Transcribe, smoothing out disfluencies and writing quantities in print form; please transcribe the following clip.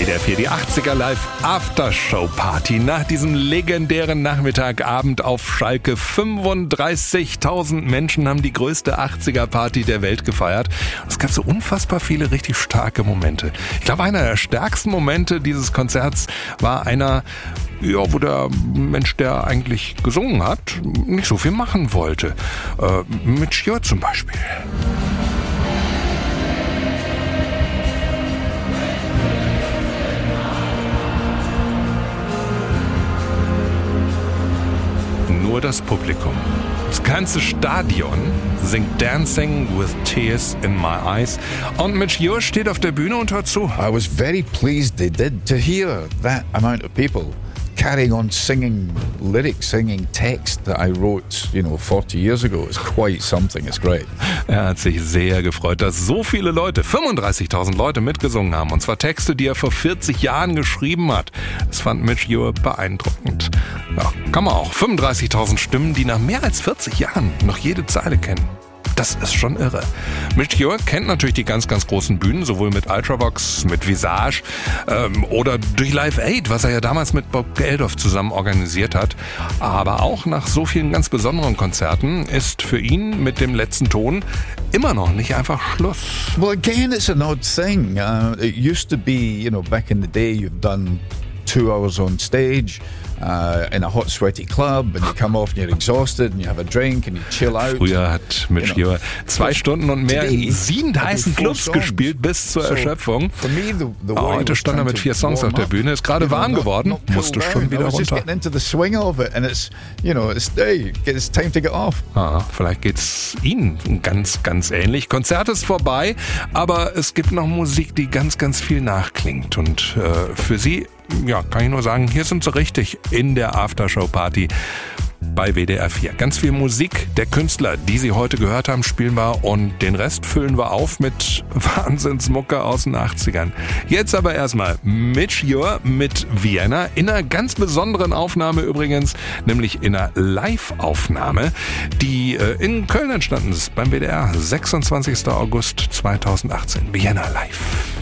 WDR 4, die 80er Live Aftershow Party. Nach diesem legendären Nachmittagabend auf Schalke 35.000 Menschen haben die größte 80er Party der Welt gefeiert. Es gab so unfassbar viele richtig starke Momente. Ich glaube, einer der stärksten Momente dieses Konzerts war einer, wo der Mensch, der eigentlich gesungen hat, nicht so viel machen wollte. Mitch Ure zum Beispiel. Nur das Publikum. Das ganze Stadion singt Dancing with Tears in My Eyes. Und Mitch Ure steht auf der Bühne und hört zu. I was very pleased they did to hear that amount of people carrying on singing lyrics, singing text that I wrote, 40 years ago. It's quite something. It's great. Er hat sich sehr gefreut, dass so viele Leute, 35.000 Leute mitgesungen haben. Und zwar Texte, die er vor 40 Jahren geschrieben hat. Das fand Mitch Ure beeindruckend. Ja, kann man auch. 35.000 Stimmen, die nach mehr als 40 Jahren noch jede Zeile kennen. Das ist schon irre. Mitch Ure kennt natürlich die ganz, ganz großen Bühnen, sowohl mit Ultravox, mit Visage oder durch Live Aid, was er ja damals mit Bob Geldof zusammen organisiert hat. Aber auch nach so vielen ganz besonderen Konzerten ist für ihn mit dem letzten Ton immer noch nicht einfach Schluss. Well, again, it's an odd thing. It used to be, back in the day, you've done 2 hours on stage. In a hot, sweaty club and you come off and you're exhausted and you have a drink and you chill out. Früher hat Mitch Ure 2 Stunden und mehr in 7 heißen Clubs gespielt bis zur Erschöpfung. Heute stand er mit 4 Songs auf der Bühne, ist gerade warm geworden, musste schon wieder runter. Vielleicht geht's Ihnen ganz, ganz ähnlich. Konzert ist vorbei, aber es gibt noch Musik, die ganz, ganz viel nachklingt. Und für Sie, kann ich nur sagen, hier sind Sie richtig in der Aftershow-Party bei WDR 4. Ganz viel Musik der Künstler, die Sie heute gehört haben, spielen wir und den Rest füllen wir auf mit Wahnsinnsmucke aus den 80ern. Jetzt aber erstmal Mitch Ure mit Vienna in einer ganz besonderen Aufnahme übrigens, nämlich in einer Live-Aufnahme, die in Köln entstanden ist beim WDR, 26. August 2018. Vienna live.